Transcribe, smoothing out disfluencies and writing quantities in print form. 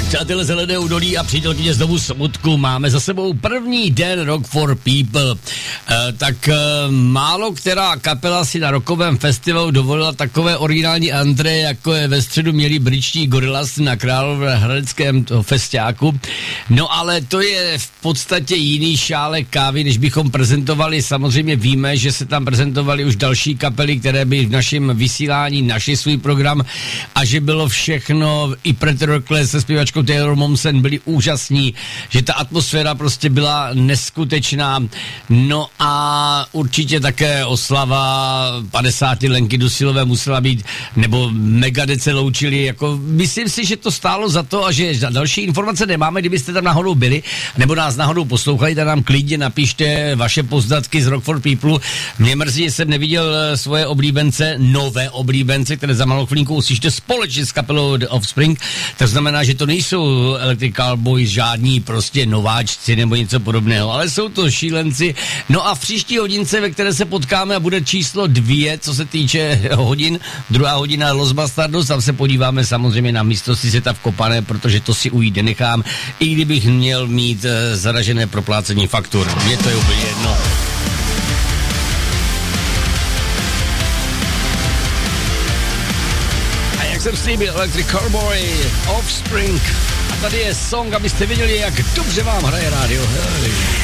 Přátelé Zelené údolí a přítelkyně z domu Smutku, máme za sebou první den Rock for People. Málo která kapela si na rockovém festivalu dovolila takové originální antré, jako je ve středu měli britští Gorillaz na Královéhradeckém festiáku. No ale to je v podstatě jiný šálek kávy, než bychom prezentovali. Samozřejmě víme, že se tam prezentovali už další kapely, které by v našem vysílání našli svůj program a že bylo všechno, i Pretty Reckless se zpěvačkou Taylor Momsen byli úžasní, že ta atmosféra prostě byla neskutečná. No a určitě také oslava 50. Lenky Dusilové musela být, nebo Megadeth se loučili, jako myslím si, že to stálo za to a že další informace nemáme, kdybyste tam náhodou byli, nebo nás náhodou poslouchali, tak nám klidně napište vaše poznatky z Rock for People. Mě mrzí, že jsem neviděl svoje oblíbence, nové oblíbence, které za malou chvilinku uslyšte společně s kapelou The Offspring. To znamená, že to nejsou Electrical Boys, žádní prostě nováčci nebo něco podobného, ale jsou to šílenci. No a v příští hodince, ve které se potkáme a bude číslo 2, co se týče hodin, druhá hodina Los Bastardos, tam se podíváme samozřejmě na mistrovství světa v Kopané, protože to si ujít nenechám, i kdybych měl mít zaražené proplácení faktur. Mně to je úplně jedno. Jak jsem slíbil, Electric Cowboy, Offspring. A tady je song, abyste viděli, jak dobře vám hraje rádio.